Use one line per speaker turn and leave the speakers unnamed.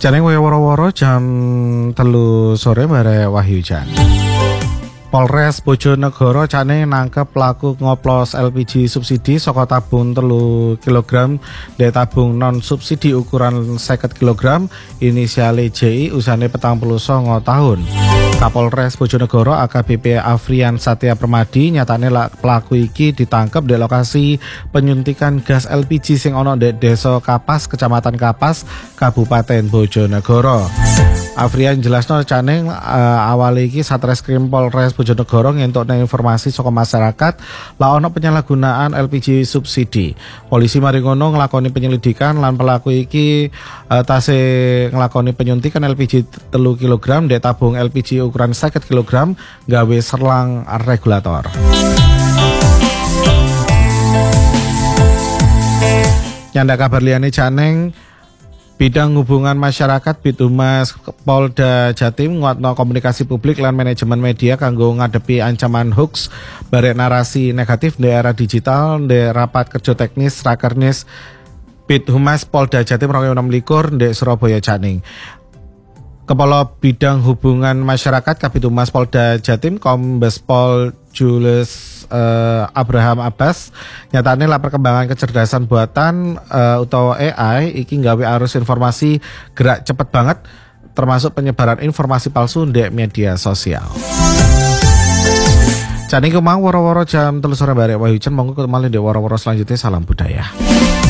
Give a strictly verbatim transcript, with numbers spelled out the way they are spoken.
Janeng woro-woro jam telu sore bare Wahyujan. Polres Bojonegoro cane nangkep pelaku ngoplos L P G subsidi saka tabung telu kilogram dari tabung non subsidi ukuran seket kilogram inisiale J I usane petang puluh songo tahun. Kapolres Bojonegoro A K B P Afrian Satya Permadi nyatane pelaku iki ditangkep di lokasi penyuntikan gas L P G sing ana di Desa Kapas, Kecamatan Kapas, Kabupaten Bojonegoro. Afrian jelasno caneng uh, awal iki Satreskrim Polres Bojonegoro ngentukne informasi saka masyarakat la ono penyalahgunaan L P G subsidi. Polisi mari ngono nglakoni penyelidikan lan pelaku iki uh, tase nglakoni penyuntikan L P G telu kilogram dek tabung L P G ukuran seket kilogram gawe serlang regulator. Nyanda kabar liyane caneng Bidang Hubungan Masyarakat Bidhumas Polda Jatim nguatno komunikasi publik lan manajemen media kanggo ngadepi ancaman hoax barek narasi negatif di era digital di rapat kerja teknis Rakernis Bidhumas Polda Jatim dua ribu enam belas di Surabaya Caning. Kepala Bidang Hubungan Masyarakat Kabidhumas Polda Jatim Kombes Pol Julius Uh, Abraham Abbas nyatane lah perkembangan kecerdasan buatan uh, atau A I iki nggawe arus informasi gerak cepet banget termasuk penyebaran informasi palsu di media sosial. Jane kemang woro-woro jam telu sore barek Wahyujan monggo ketemu di woro-woro selanjutnya. Salam budaya.